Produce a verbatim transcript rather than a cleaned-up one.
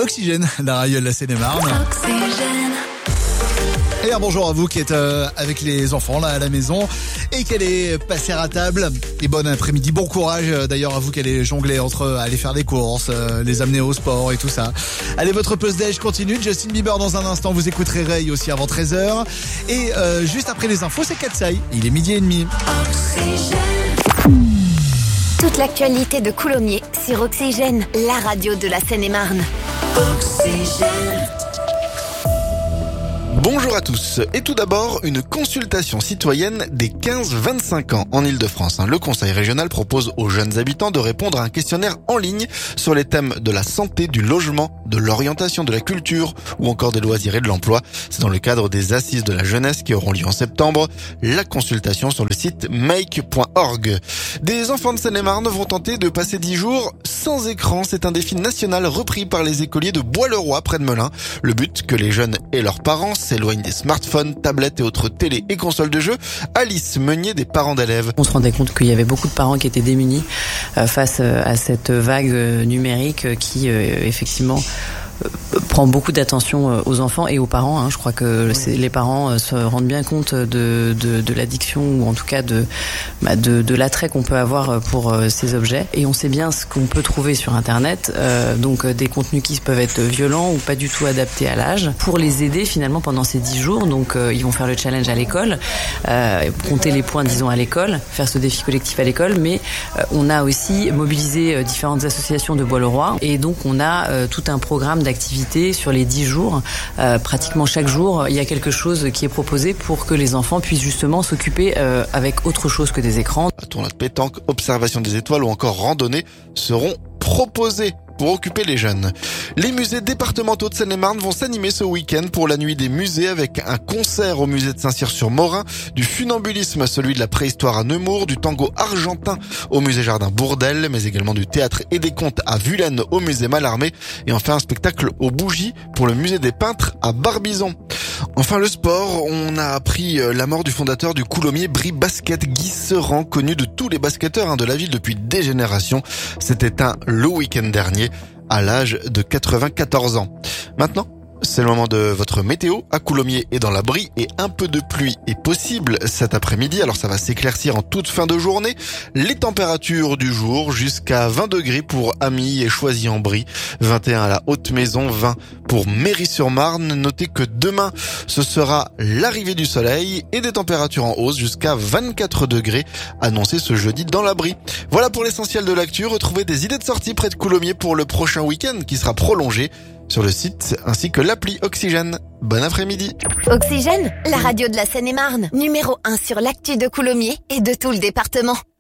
Oxygène, la radio de la Seine-et-Marne. Et un bonjour à vous qui êtes euh, avec les enfants là à la maison et qui allez passer à table. Et bon après-midi, bon courage euh, d'ailleurs à vous qui allez jongler entre euh, aller faire des courses, euh, les amener au sport et tout ça. Allez, votre pause déj continue. Justin Bieber dans un instant, vous écouterez Ray aussi avant treize heures. Et euh, juste après les infos, c'est Katsai. Il est midi et demi. Toute l'actualité de Coulommiers sur Oxygène, la radio de la Seine-et-Marne. Oxygène. Bonjour à tous. Et tout d'abord, une consultation citoyenne des quinze vingt-cinq ans en Ile-de-France. Le Conseil régional propose aux jeunes habitants de répondre à un questionnaire en ligne sur les thèmes de la santé, du logement, de l'orientation, de la culture ou encore des loisirs et de l'emploi. C'est dans le cadre des assises de la jeunesse qui auront lieu en septembre. La consultation sur le site make point org. Des enfants de Seine-et-Marne vont tenter de passer dix jours sans écran. C'est un défi national repris par les écoliers de Bois-le-Roi près de Melun. Le but, que les jeunes et leurs parents s'éloignent des smartphones, tablettes et autres télé et consoles de jeux. Alice Meunier, des parents d'élèves. On se rendait compte qu'il y avait beaucoup de parents qui étaient démunis euh, face à cette vague euh, numérique euh, qui euh, effectivement euh, prend beaucoup d'attention aux enfants et aux parents. Hein. Je crois que oui. les parents se rendent bien compte de, de, de l'addiction ou en tout cas de, bah de, de l'attrait qu'on peut avoir pour ces objets. Et on sait bien ce qu'on peut trouver sur Internet, euh, donc des contenus qui peuvent être violents ou pas du tout adaptés à l'âge. Pour les aider finalement pendant ces dix jours, donc euh, ils vont faire le challenge à l'école, euh, compter les points disons à l'école, faire ce défi collectif à l'école, mais euh, on a aussi mobilisé euh, différentes associations de Bois-le-Roi et donc on a euh, tout un programme d'activités sur les dix jours. Euh, pratiquement chaque jour, il y a quelque chose qui est proposé pour que les enfants puissent justement s'occuper euh, avec autre chose que des écrans. Tournoi de pétanque, observation des étoiles ou encore randonnée seront proposés pour occuper les jeunes. Les musées départementaux de Seine-et-Marne vont s'animer ce week-end pour la nuit des musées avec un concert au musée de Saint-Cyr-sur-Morin, du funambulisme, celui de la préhistoire à Nemours, du tango argentin au musée Jardin Bourdelle, mais également du théâtre et des contes à Vulaine au musée Mallarmé et enfin un spectacle aux bougies pour le musée des peintres à Barbizon. Enfin le sport, on a appris la mort du fondateur du Coulommiers Brie Basket, Guy Seran, connu de tous les basketteurs hein, de la ville depuis des générations. S'est éteint le week-end dernier à l'âge de quatre-vingt-quatorze ans. Maintenant, c'est le moment de votre météo à Coulommiers et dans la Brie et un peu de pluie est possible cet après-midi. Alors ça va s'éclaircir en toute fin de journée. Les températures du jour jusqu'à vingt degrés pour Amy et Choisy-en-Brie, vingt et un à la Haute-Maison, vingt pour Méry-sur-Marne. Notez que demain ce sera l'arrivée du soleil et des températures en hausse jusqu'à vingt-quatre degrés annoncés ce jeudi dans la Brie. Voilà pour l'essentiel de l'actu. Retrouvez des idées de sortie près de Coulommiers pour le prochain week-end qui sera prolongé sur le site ainsi que l'appli Oxygène. Bon après-midi. Oxygène, la radio de la Seine-et-Marne, numéro un sur l'actu de Coulommiers et de tout le département.